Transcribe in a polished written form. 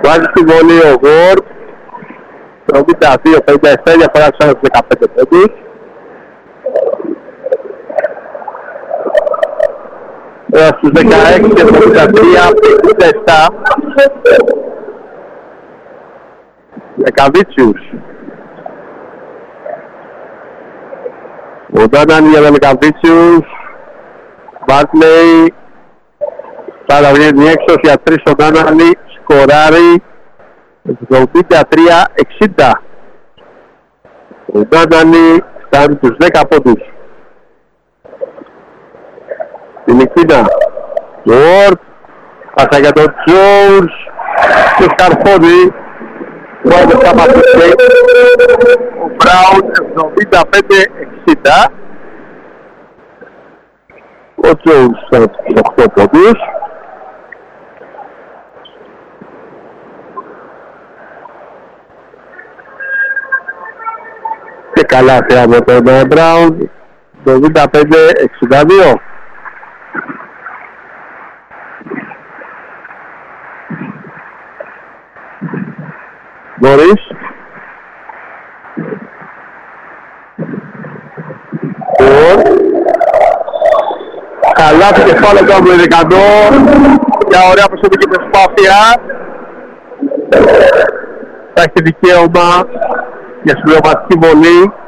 βάζει στη βολή ο Γουόρτ. 72-57 διαφορά στους 15 πόντους. Στους 16-73-57. Λεκαβίτσιους. Ο Ντάναν για τον Λεκαβίτσιους. Μπάρτλεϊ. Τώρα βγαίνει έξω για 3 ο Ντάνανι. Σκοράρει. 73-60. Ο Ντάνανι φτάνει τους 10 πόντους. Την Νικίνα. Γουόρτ. Πάσα για τον Τζόουρς. Και σκαρφώνει. Πρώτα σταματούσε. Ο Μπράουν 75-60. Ο Τζόουρς φτάνει τους 8 πόντους. Και καλά από τον Μπράουν. 75-62. Μπορείς. Καλά το κεφάλαιο του Αμερικανό. Μια ωραία προσωπική προσπάθεια. Θα έχει δικαίωμα για συμπληρωματική βολή.